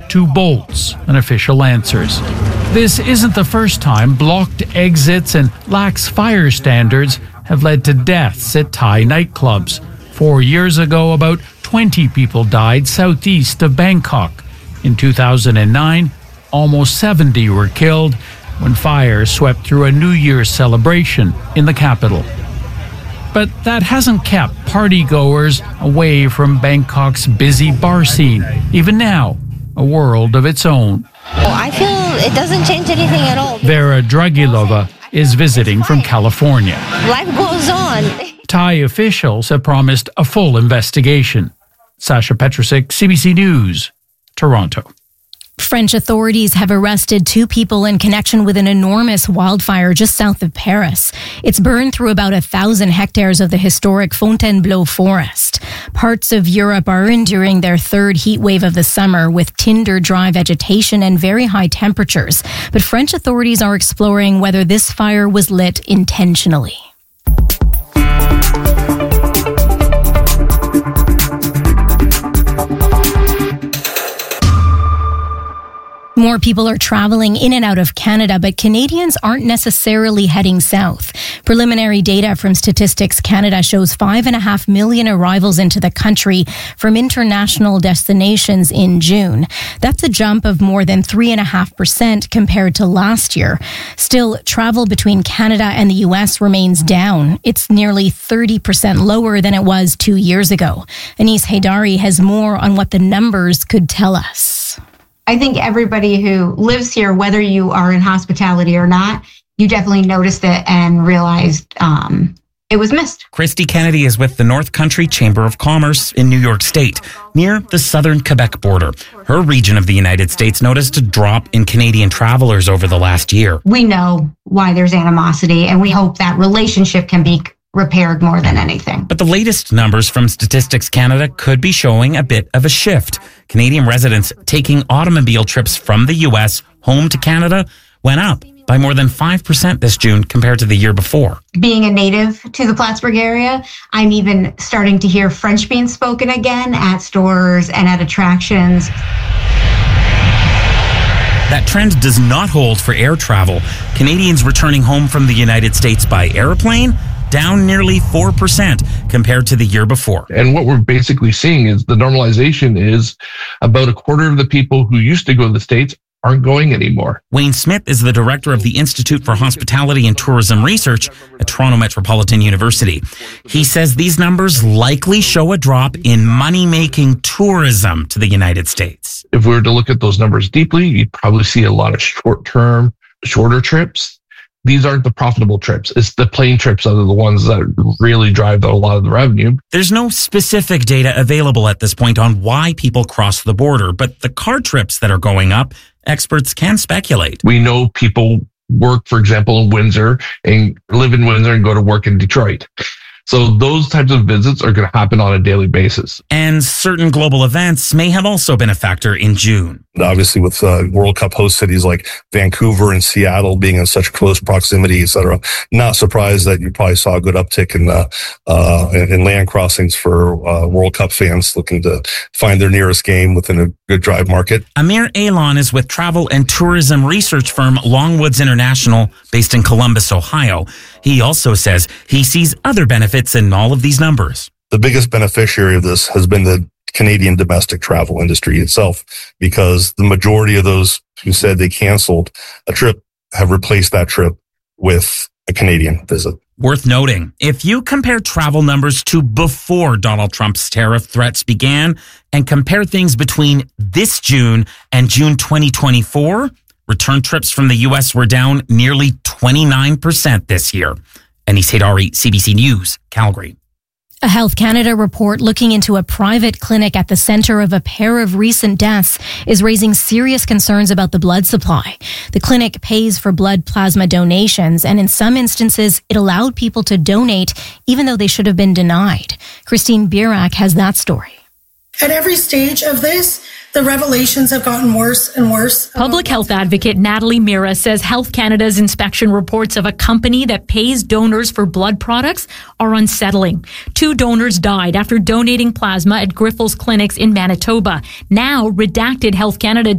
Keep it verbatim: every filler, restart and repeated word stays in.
two bolts, an official answers. This isn't the first time blocked exits and lax fire standards have led to deaths at Thai nightclubs. Four years ago, about twenty people died southeast of Bangkok. In two thousand nine, almost seventy were killed when fire swept through a New Year's celebration in the capital. But that hasn't kept partygoers away from Bangkok's busy bar scene. Even now, a world of its own. Well, I feel it doesn't change anything at all. Vera Dragilova is visiting from California. Life goes on. Thai officials have promised a full investigation. Sasha Petrusik, C B C News, Toronto. French authorities have arrested two people in connection with an enormous wildfire just south of Paris. It's burned through about a thousand hectares of the historic Fontainebleau forest. Parts of Europe are enduring their third heat wave of the summer with tinder-dry vegetation and very high temperatures. But French authorities are exploring whether this fire was lit intentionally. More people are traveling in and out of Canada, but Canadians aren't necessarily heading south. Preliminary data from Statistics Canada shows five and a half million arrivals into the country from international destinations in June. That's a jump of more than three and a half percent compared to last year. Still, travel between Canada and the U S remains down. It's nearly thirty percent lower than it was two years ago. Anis Haidari has more on what the numbers could tell us. I think everybody who lives here, whether you are in hospitality or not, you definitely noticed it and realized um, it was missed. Christy Kennedy is with the North Country Chamber of Commerce in New York State, near the southern Quebec border. Her region of the United States noticed a drop in Canadian travelers over the last year. We know why there's animosity, and we hope that relationship can be repaired more than anything. But the latest numbers from Statistics Canada could be showing a bit of a shift. Canadian residents taking automobile trips from the U S home to Canada went up by more than five percent this June compared to the year before. Being a native to the Plattsburgh area, I'm even starting to hear French being spoken again at stores and at attractions. That trend does not hold for air travel. Canadians returning home from the United States by airplane down nearly four percent compared to the year before. And what we're basically seeing is the normalization is about a quarter of the people who used to go to the States aren't going anymore. Wayne Smith is the director of the Institute for Hospitality and Tourism Research at Toronto Metropolitan University. He says these numbers likely show a drop in money-making tourism to the United States. If we were to look at those numbers deeply, you'd probably see a lot of short-term, shorter trips. These aren't the profitable trips. It's the plane trips that are the ones that really drive a lot of the revenue. There's no specific data available at this point on why people cross the border, but the car trips that are going up, experts can speculate. We know people work, for example, in Windsor and live in Windsor and go to work in Detroit. So those types of visits are going to happen on a daily basis. And certain global events may have also been a factor in June. Obviously, with uh, World Cup host cities like Vancouver and Seattle being in such close proximity, et cetera, not surprised that you probably saw a good uptick in uh, uh, in land crossings for uh, World Cup fans looking to find their nearest game within a good drive market. Amir Alon is with travel and tourism research firm Longwoods International, based in Columbus, Ohio. He also says he sees other benefits in all of these numbers. The biggest beneficiary of this has been the Canadian domestic travel industry itself, because the majority of those who said they canceled a trip have replaced that trip with a Canadian visit. Worth noting, if you compare travel numbers to before Donald Trump's tariff threats began and compare things between this June and June twenty twenty-four, return trips from the U S were down nearly twenty-nine percent this year. Anis Haidari, C B C News, Calgary. A Health Canada report looking into a private clinic at the center of a pair of recent deaths is raising serious concerns about the blood supply. The clinic pays for blood plasma donations, and in some instances, it allowed people to donate even though they should have been denied. Christine Birak has that story. At every stage of this, the revelations have gotten worse and worse. Public health advocate Natalie Mira says Health Canada's inspection reports of a company that pays donors for blood products are unsettling. Two donors died after donating plasma at Grifols clinics in Manitoba. Now, redacted Health Canada